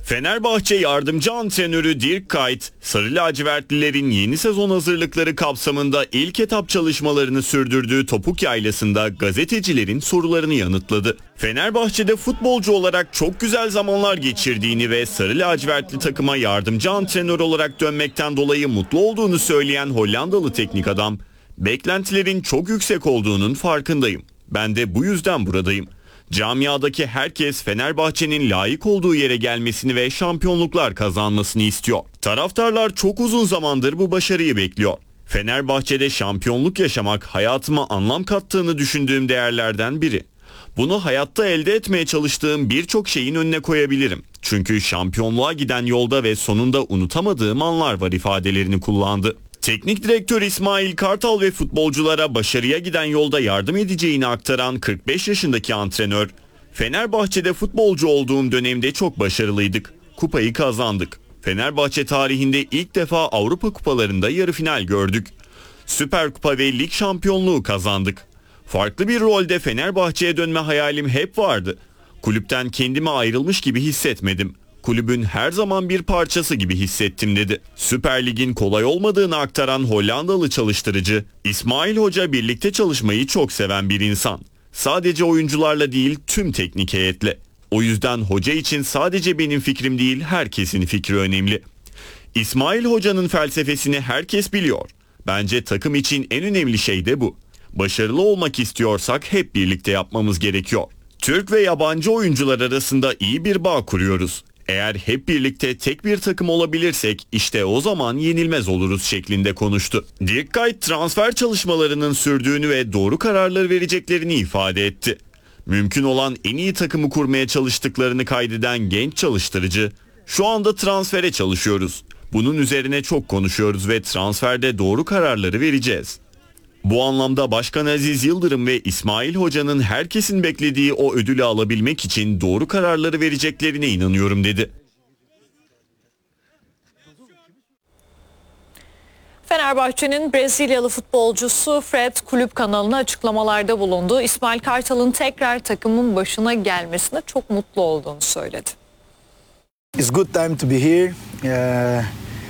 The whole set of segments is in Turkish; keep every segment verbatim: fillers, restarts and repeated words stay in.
Fenerbahçe yardımcı antrenörü Dirk Kuyt, Sarı lacivertlilerin yeni sezon hazırlıkları kapsamında ilk etap çalışmalarını sürdürdüğü Topuk Yaylası'nda gazetecilerin sorularını yanıtladı. Fenerbahçe'de futbolcu olarak çok güzel zamanlar geçirdiğini ve Sarı lacivertli takıma yardımcı antrenör olarak dönmekten dolayı mutlu olduğunu söyleyen Hollandalı teknik adam, "Beklentilerin çok yüksek olduğunun farkındayım. Ben de bu yüzden buradayım. Camiadaki herkes Fenerbahçe'nin layık olduğu yere gelmesini ve şampiyonluklar kazanmasını istiyor. Taraftarlar çok uzun zamandır bu başarıyı bekliyor. Fenerbahçe'de şampiyonluk yaşamak hayatıma anlam kattığını düşündüğüm değerlerden biri. Bunu hayatta elde etmeye çalıştığım birçok şeyin önüne koyabilirim. Çünkü şampiyonluğa giden yolda ve sonunda unutamadığım anlar var" ifadelerini kullandı. Teknik direktör İsmail Kartal ve futbolculara başarıya giden yolda yardım edeceğini aktaran kırk beş yaşındaki antrenör, "Fenerbahçe'de futbolcu olduğum dönemde çok başarılıydık. Kupayı kazandık. Fenerbahçe tarihinde ilk defa Avrupa kupalarında yarı final gördük. Süper Kupa ve lig şampiyonluğu kazandık. Farklı bir rolde Fenerbahçe'ye dönme hayalim hep vardı. Kulüpten kendimi ayrılmış gibi hissetmedim. Kulübün her zaman bir parçası gibi hissettim" dedi. Süper Lig'in kolay olmadığını aktaran Hollandalı çalıştırıcı, "İsmail Hoca birlikte çalışmayı çok seven bir insan. Sadece oyuncularla değil, tüm teknik heyetle. O yüzden hoca için sadece benim fikrim değil, herkesin fikri önemli. İsmail Hoca'nın felsefesini herkes biliyor. Bence takım için en önemli şey de bu. Başarılı olmak istiyorsak hep birlikte yapmamız gerekiyor. Türk ve yabancı oyuncular arasında iyi bir bağ kuruyoruz. Eğer hep birlikte tek bir takım olabilirsek işte o zaman yenilmez oluruz" şeklinde konuştu. Dirk Kuyt transfer çalışmalarının sürdüğünü ve doğru kararları vereceklerini ifade etti. Mümkün olan en iyi takımı kurmaya çalıştıklarını kaydeden genç çalıştırıcı, "Şu anda transfere çalışıyoruz. Bunun üzerine çok konuşuyoruz ve transferde doğru kararları vereceğiz. Bu anlamda Başkan Aziz Yıldırım ve İsmail Hoca'nın herkesin beklediği o ödülü alabilmek için doğru kararları vereceklerine inanıyorum" dedi. Fenerbahçe'nin Brezilyalı futbolcusu Fred kulüp kanalına açıklamalarda bulundu. İsmail Kartal'ın tekrar takımın başına gelmesine çok mutlu olduğunu söyledi. It's good time to be here. Uh,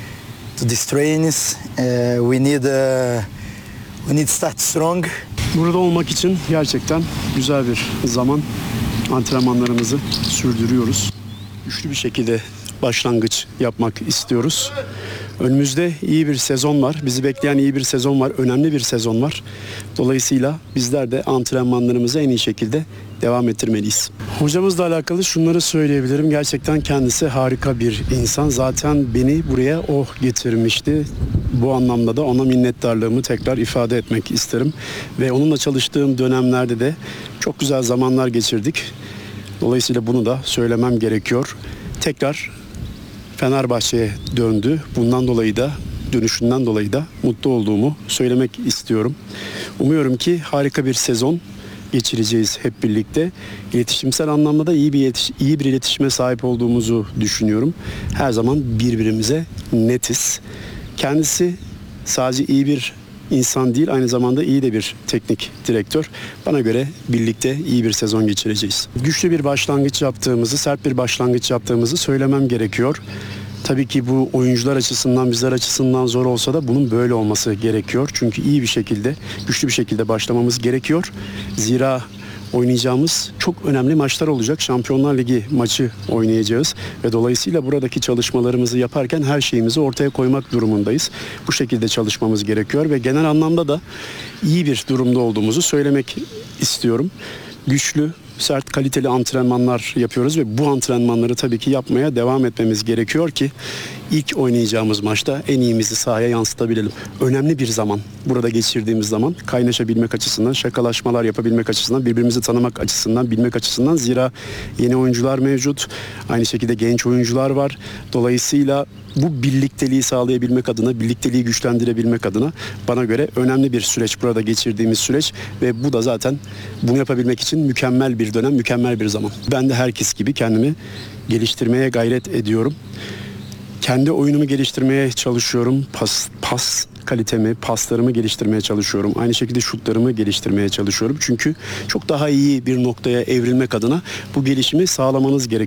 to these trainings, uh, we need uh, we need to start strong. Burada olmak için gerçekten güzel bir zaman. Antrenmanlarımızı sürdürüyoruz. Güçlü bir şekilde başlangıç yapmak istiyoruz. Önümüzde iyi bir sezon var. Bizi bekleyen iyi bir sezon var. Önemli bir sezon var. Dolayısıyla bizler de antrenmanlarımızı en iyi şekilde devam ettirmeliyiz. Hocamızla alakalı şunları söyleyebilirim. Gerçekten kendisi harika bir insan. Zaten beni buraya o getirmişti. Bu anlamda da ona minnettarlığımı tekrar ifade etmek isterim. Ve onunla çalıştığım dönemlerde de çok güzel zamanlar geçirdik. Dolayısıyla bunu da söylemem gerekiyor. Tekrar Fenerbahçe'ye döndü. Bundan dolayı da, dönüşünden dolayı da mutlu olduğumu söylemek istiyorum. Umuyorum ki harika bir sezon geçireceğiz hep birlikte. İletişimsel anlamda da iyi bir yetiş- iyi bir iletişime sahip olduğumuzu düşünüyorum. Her zaman birbirimize netiz. Kendisi sadece iyi bir insan değil, aynı zamanda iyi de bir teknik direktör. Bana göre birlikte iyi bir sezon geçireceğiz. Güçlü bir başlangıç yaptığımızı, sert bir başlangıç yaptığımızı söylemem gerekiyor. Tabii ki bu oyuncular açısından, bizler açısından zor olsa da bunun böyle olması gerekiyor. Çünkü iyi bir şekilde, güçlü bir şekilde başlamamız gerekiyor. Zira oynayacağımız çok önemli maçlar olacak. Şampiyonlar Ligi maçı oynayacağız ve dolayısıyla buradaki çalışmalarımızı yaparken her şeyimizi ortaya koymak durumundayız. Bu şekilde çalışmamız gerekiyor ve genel anlamda da iyi bir durumda olduğumuzu söylemek istiyorum. Güçlü, sert, kaliteli antrenmanlar yapıyoruz ve bu antrenmanları tabii ki yapmaya devam etmemiz gerekiyor ki ilk oynayacağımız maçta en iyimizi sahaya yansıtabilelim. Önemli bir zaman. Burada geçirdiğimiz zaman kaynaşabilmek açısından, şakalaşmalar yapabilmek açısından, birbirimizi tanımak açısından, bilmek açısından. Zira yeni oyuncular mevcut. Aynı şekilde genç oyuncular var. Dolayısıyla bu birlikteliği sağlayabilmek adına, birlikteliği güçlendirebilmek adına bana göre önemli bir süreç burada geçirdiğimiz süreç ve bu da zaten bunu yapabilmek için mükemmel bir dönem, mükemmel bir zaman. Ben de herkes gibi kendimi geliştirmeye gayret ediyorum. Kendi oyunumu geliştirmeye çalışıyorum. Pas, pas kalitemi, paslarımı geliştirmeye çalışıyorum. Aynı şekilde şutlarımı geliştirmeye çalışıyorum. Çünkü çok daha iyi bir noktaya evrilmek adına bu gelişimi sağlamanız gerekiyor.